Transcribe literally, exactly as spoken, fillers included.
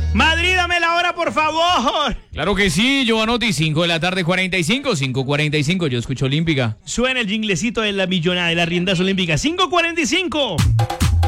Madrid, dame la hora, por favor. Claro que sí, Giovanotti, cinco de la tarde, cuarenta y cinco, cinco cuarenta y cinco, yo escucho Olímpica. Suena el jinglecito de la millonada, de la riendas olímpicas, cinco cuarenta y cinco.